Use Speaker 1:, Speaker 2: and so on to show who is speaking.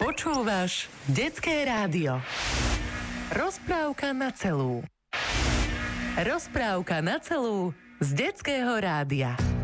Speaker 1: Počúvaš Detské rádio. Rozprávka na celú. Rozprávka na celú z Detského rádia.